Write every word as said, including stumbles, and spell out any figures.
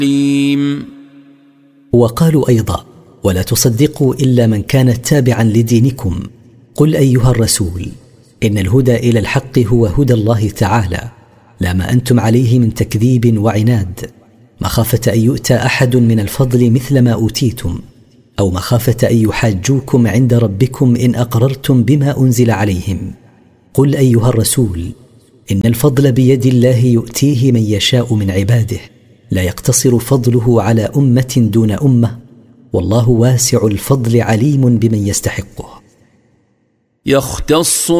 وقالوا أيضا: ولا تصدقوا إلا من كان تابعا لدينكم. قل أيها الرسول: إن الهدى إلى الحق هو هدى الله تعالى، لا ما أنتم عليه من تكذيب وعناد، مخافة أن يؤتى أحد من الفضل مثل ما أوتيتم، أو مخافة أن يحاجوكم عند ربكم إن أقررتم بما أنزل عليهم. قل أيها الرسول: إن الفضل بيد الله يؤتيه من يشاء من عباده، لا يقتصر فضله على أمة دون أمة، والله واسع الفضل عليم بمن يستحقه. يختص